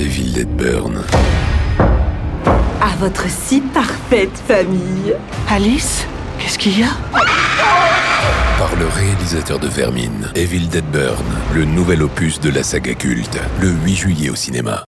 Evil Dead Burn. À votre si parfaite famille. Alice, qu'est-ce qu'il y a? Par le réalisateur de Vermine, Evil Dead Burn, le nouvel opus de la saga culte, le 8 juillet au cinéma.